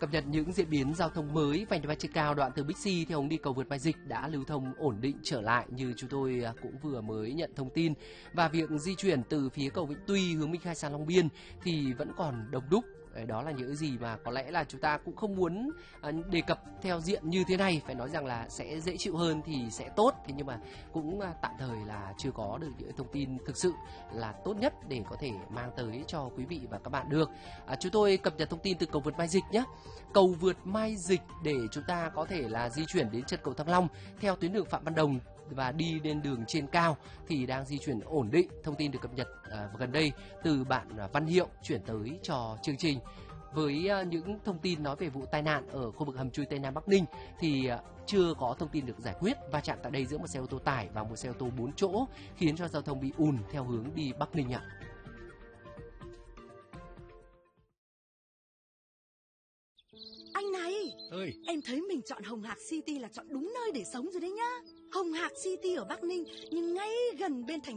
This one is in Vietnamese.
cập nhật những diễn biến giao thông mới. Vành đai ba trên cao đoạn từ Bixi theo hướng đi cầu vượt Mai Dịch đã lưu thông ổn định trở lại như chúng tôi cũng vừa mới nhận thông tin. Và việc di chuyển từ phía cầu Vĩnh Tuy hướng Minh Khai sang Long Biên thì vẫn còn đông đúc. Đó là những gì mà có lẽ là chúng ta cũng không muốn đề cập theo diện như thế này. Phải nói rằng là sẽ dễ chịu hơn thì sẽ tốt. Thế nhưng mà cũng tạm thời là chưa có được những thông tin thực sự là tốt nhất để có thể mang tới cho quý vị và các bạn được. Chúng tôi cập nhật thông tin từ cầu vượt Mai Dịch nhé. Cầu vượt Mai Dịch để chúng ta có thể là di chuyển đến chân cầu Thăng Long theo tuyến đường Phạm Văn Đồng và đi lên đường trên cao thì đang di chuyển ổn định. Thông tin được cập nhật gần đây từ bạn Văn Hiệu chuyển tới cho chương trình. Với những thông tin nói về vụ tai nạn ở khu vực hầm chui Tây Nam Bắc Ninh thì chưa có thông tin được giải quyết. Va chạm tại đây giữa một xe ô tô tải và một xe ô tô 4 chỗ khiến cho giao thông bị ùn theo hướng đi Bắc Ninh ạ. Anh này, ơi, em thấy mình chọn Hồng Hạc City là chọn đúng nơi để sống rồi đấy nhá. Hồng Hạc City ở Bắc Ninh nhưng ngay gần bên thành